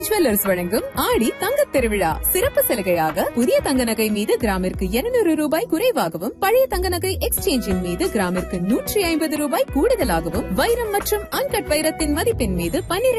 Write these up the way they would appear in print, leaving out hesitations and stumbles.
Jewellers வழங்கும் ஆடி தங்க திருவிழா சிறப்பு சலுகையாக புதிய தங்க நகை மீது கிராமிற்கு 200 ரூபாய் குறைவாகவும் பழைய தங்க நகை எக்ஸ்சேஞ்சின் மீது கிராமிற்கு 150 ரூபாய் கூடுதலாகவும் வைரம் மற்றும் அன்கட் வைரத்தின் மதிப்பின் மீது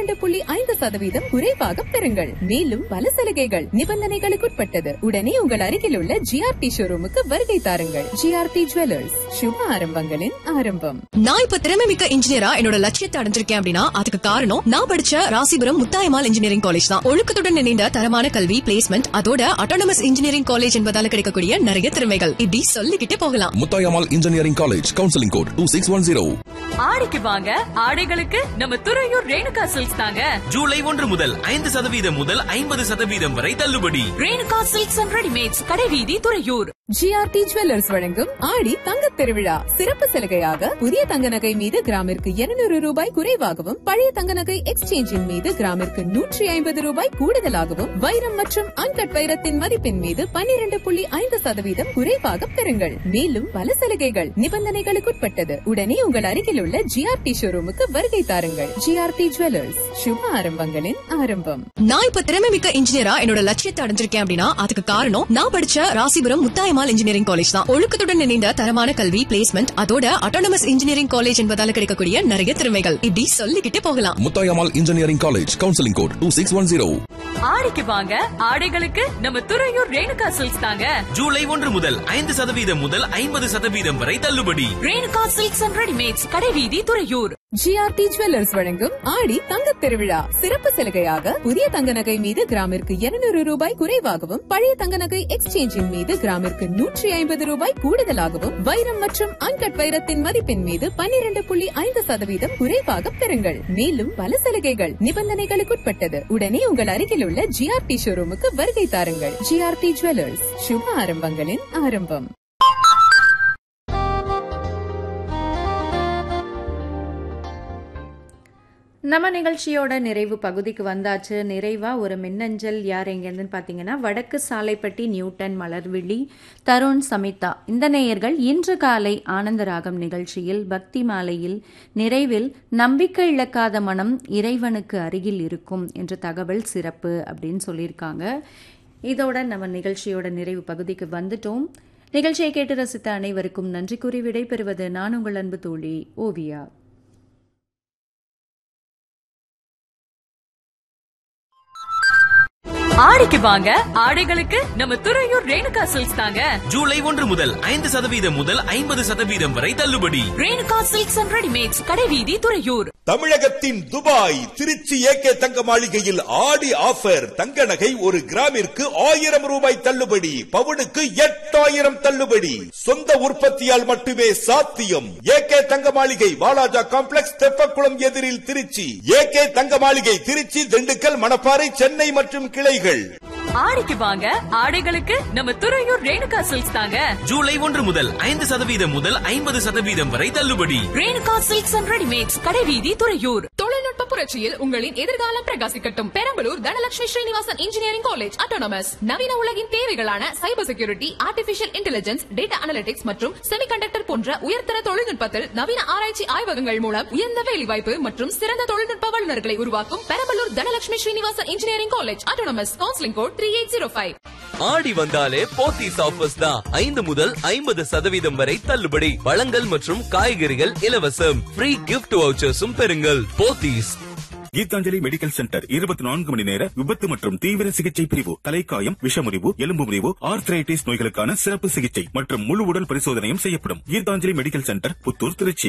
12.5% குறைவாக பெறுங்கள். மேலும் பல சலுகைகள் நிபந்தனைகளுக்குட்பட்டது. உடனே உங்கள் அருகில் உள்ள ஜிஆர்டி ஷோரூமுக்கு வருகை தாருங்கள். ஜிஆர்டி ஜுவல்லர்ஸ், சுப ஆரம்பங்களின் ஆரம்பம். நான் இப்ப திறமைமிக்க இன்ஜினியரா என்னோட லட்சியத்தை அடைஞ்சிருக்கேன் அப்படின்னா அதுக்கு காரணம் நான் படிச்ச ராசிபுரம் முத்தாயம்மாள் இன்ஜினியரிங் காலேஜ் தான். ஒழுக்கத்துடன் இணைந்த தரமான கல்வி, பிளேஸ்மெண்ட், அதோட அட்டானமஸ் இன்ஜினியரிங் காலேஜ் என்பதால கிடைக்கக்கூடிய நிறைய திறமைகள் இப்படி சொல்லிக்கிட்டே போகலாம். Muthayammal engineering college, counselling code 2610. ஆடிக்கு வாங்க, ஆடைகளுக்கு நம்ம துறையூர் ரேணுகா சில்க்ஸ் தாங்க. ஜூலை 1 முதல் 5% முதல் 50% வரை தள்ளுபடி. ரேணுகா சில்க்ஸ் அண்ட் ரெடிமேட்ஸ், கடைவீதி, துறையூர். ஜிஆர்டி ஜுவல்லர்ஸ் வழங்கும் ஆடி தங்க திருவிழா சிறப்பு சலுகையாக புதிய தங்க நகை மீது கிராமிற்கு 200 ரூபாய் குறைவாகவும் பழைய தங்க நகை எக்ஸ்சேஞ்சின் மீது கிராமிற்கு 150 ரூபாய் கூடுதலாகவும் வைரம் மற்றும் அன்கட் வைரத்தின் மதிப்பின் மீது 12.5% குறைவாக பெறுங்கள். மேலும் பல சலுகைகள் நிபந்தனைகளுக்குட்பட்டது. உடனே உங்கள் அருகில் உள்ள ஜிஆர்டி ஷோரூமுக்கு வருகை தாருங்கள். ஜிஆர்டி ஜுவல்லர்ஸ், சுப ஆரம்பங்களின் ஆரம்பம். நான் இப்ப திறமைமிக்க இன்ஜினியரா என்னோட லட்சியத்தை அடைஞ்சிருக்கேன் அப்படின்னா அதுக்கு காரணம் நான் படிச்ச ராசிபுரம் முத்தாயம்மாள் இன்ஜினியரிங் காலேஜ் தான். ஒழுக்கத்துடன் இணைந்த தரமான கல்வி, பிளேஸ்மெண்ட், அதோட அட்டானமஸ் இன்ஜினியரிங் காலேஜ் என்பதால கிடைக்கக்கூடிய நிறைய திறமைகள் இப்படி சொல்லிக்கிட்டே போகலாம். Muthayammal engineering college, counselling code 2610. ஆடிக்கு வாங்க, ஆடைகளுக்கு நம்ம துறையூர் ரேணுகா சில்க்ஸ் தாங்க. ஜூலை 1 முதல் 5% முதல் 50% வரை தள்ளுபடி. ரேணுகா சில்க்ஸ் அண்ட் ரெடிமேட்ஸ், கடைவீதி, துறையூர். ஜிஆர்டி ஜுவல்லர்ஸ் வழங்கும் ஆடி தங்க திருவிழா சிறப்பு சலுகையாக புதிய தங்க நகை மீது கிராமிற்கு 200 ரூபாய் குறைவாகவும் பழைய தங்க நகை எக்ஸ்சேஞ்சின் மீது கிராமிற்கு 150 ரூபாய் கூடுதலாகவும் வைரம் மற்றும் அன்கட் வைரத்தின் மதிப்பின் மீது 12.5% குறைவாக பெறுங்கள். மேலும் பல சலுகைகள் நிபந்தனைகளுக்குட்பட்டது. உடனே உங்கள் அருகில் உள்ள ஜிஆர்டி ஷோரூமுக்கு வருகை தாருங்கள். ஜிஆர்டி ஜுவல்லர்ஸ், சுப ஆரம்பங்களின் ஆரம்பம். நம்ம நிகழ்ச்சியோட நிறைவு பகுதிக்கு வந்தாச்சு. நிறைவா ஒரு மின்னஞ்சல் யார் எங்கேருந்துன்னு பார்த்தீங்கன்னா, வடக்கு சாலைப்பட்டி நியூட்டன், மலர்விழி, தருண், சமிதா இந்த நேயர்கள் இன்று காலை ஆனந்தராகம் நிகழ்ச்சியில் பக்தி மாலையில் நிறைவில் நம்பிக்கை இழக்காத மனம் இறைவனுக்கு அருகில் இருக்கும் என்ற தகவல் சிறப்பு அப்படின்னு சொல்லியிருக்காங்க. இதோட நம்ம நிகழ்ச்சியோட நிறைவு பகுதிக்கு வந்துட்டோம். நிகழ்ச்சியை கேட்டு ரசித்த அனைவருக்கும் நன்றி கூறி விடைபெறுவது நான் உங்கள் அன்பு தோழி ஓவியா. ஆடிக்கு வாங்க, ஆடைகளுக்கு நம்ம துறையூர் ரேணுகா சில்க்ஸ் தாங்க. ஜூலை 1 முதல் 5% முதல் 50% வரை தள்ளுபடி. ரேணுகா சில்க்ஸ் அண்ட் ரெடிமேட்ஸ், கடைவீதி, துறையூர். தமிழகத்தின் துபாய் திருச்சி ஏகே தங்க மாளிகையில் ஆடி ஆஃபர். தங்க நகை ஒரு கிராமிற்கு 1000 ரூபாய் தள்ளுபடி, பவுனுக்கு 8000 தள்ளுபடி. சொந்த உற்பத்தியால் மட்டுமே சாத்தியம். ஏகே தங்க மாளிகை, வாலாஜா காம்ப்ளெக்ஸ், தெப்பக்குளம் எதிரில் திருச்சி. ஏகே தங்க மாளிகை திருச்சி, திண்டுக்கல், மணப்பாறை, சென்னை மற்றும் கிளைகள். ஆடிக்கு வாங்க, ஆடைகளுக்கு நம்ம துறையூர் ரேணுகா சில்க்ஸ் தாங்க. ஜூலை 1 முதல் 5% முதல் 50% வரை தள்ளுபடி. ரேணுகா சில்க்ஸ் அண்ட் ரெடிமேட்ஸ், கடைவீதி, துறையூர். தொழில்நுட்ப புரட்சியில் உங்களின் எதிர்காலம் பிரகாசிக்கட்டும். Perambalur Dhanalakshmi Srinivasan engineering college autonomous நவீன உலகின் தேவைகளான cyber security, artificial intelligence, data analytics மற்றும் செமிகண்டக்டர் போன்ற உயர்தர தொழில்நுட்பத்தில் நவீன ஆராய்ச்சி ஆய்வகங்கள் மூலம் உயர்ந்த வேலைவாய்ப்பு மற்றும் சிறந்த தொழில்நுட்ப வல்லுநர்களை உருவாக்கும் Perambalur Dhanalakshmi Srinivasan engineering college autonomous. Counselling code 3805. ஆடி வந்தாலே போத்தீஸ் ஆஃபர்ஸ் தான். 5 முதல் 50% வரை தள்ளுபடி. பழங்கள் மற்றும் காய்கறிகள் இலவசம். ஃப்ரீ கிஃப்ட் வவுச்சர்ஸும் பெறுங்கள். போத்தீஸ். கீதாஞ்சலி மெடிக்கல் சென்டர் 24 மணி நேர விபத்து மற்றும் தீவிர சிகிச்சை பிரிவு. தலைக்காயம், விஷமுறிவு, எலும்பு முறிவு, ஆர்த்ரைட்டிஸ் நோய்களுக்கான சிறப்பு சிகிச்சை மற்றும் முழு உடல் பரிசோதனையும் செய்யப்படும். Gitanjali medical centre, Puthur, Trichy.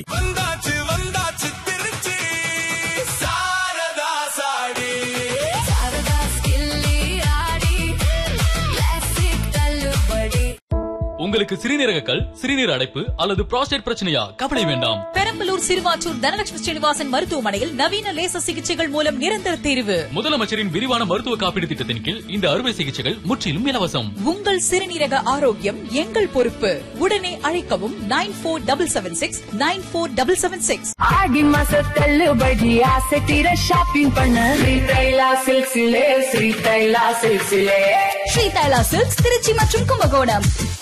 உங்களுக்கு சிறுநீரக கல், சிறுநீர் அடைப்பு அல்லது புரோஸ்டேட் பிரச்சனையா? கவலை வேண்டாம். பெரம்பலூர் சிறுவாச்சூர் தனலட்சுமி ஸ்ரீனிவாசன் மருத்துவமனையில் நவீன லேசர் சிகிச்சைகள் மூலம் நிரந்தர தீர்வு. முதலமைச்சரின் விரிவான மருத்துவ காப்பீடு திட்டத்தின் கீழ் இந்த அறுவை சிகிச்சைகள் முற்றிலும் இலவசம். உங்கள் சிறுநீரக ஆரோக்கியம் எங்கள் பொறுப்பு. உடனே அழைக்கவும் 9476 94776. ஆடி மாச தள்ளுபடி ஆசை தீர ஷாப்பிங் பண்ண ஸ்ரீதைலா சில்க்ஸிலே, ஸ்ரீதைலா சில்க்ஸிலே. ஸ்ரீதைலா சில்க்ஸ், திருச்சி மற்றும் கும்பகோணம்.